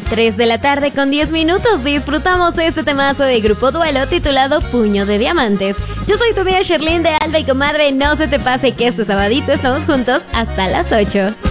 3 de la tarde con 10 minutos. Disfrutamos este temazo de Grupo Duelo titulado Puño de Diamantes. Yo soy tu amiga Sherlyn de Alba y comadre, no se te pase que este sabadito estamos juntos hasta las 8.